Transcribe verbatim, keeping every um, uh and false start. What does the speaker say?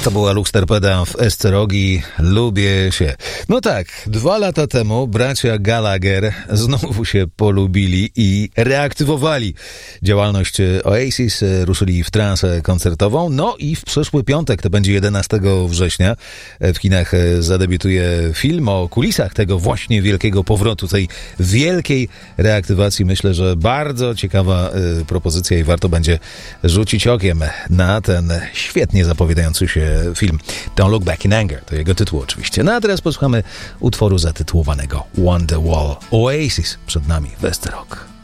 To była Lux Torpeda w Eszcerogi. Lubię się. No tak, dwa lata temu bracia Gallagher znowu się polubili i reaktywowali działalność Oasis. Ruszyli w trasę koncertową. No i w przyszły piątek, to będzie jedenastego września, w kinach zadebiutuje film o kulisach tego właśnie wielkiego powrotu, tej wielkiej reaktywacji. Myślę, że bardzo ciekawa y, propozycja i warto będzie rzucić okiem na ten świetnie zapowiadający się film. Don't Look Back in Anger, to jego tytuł oczywiście. No a teraz posłuchamy utworu zatytułowanego Wonderwall. Oasis przed nami w West Rock.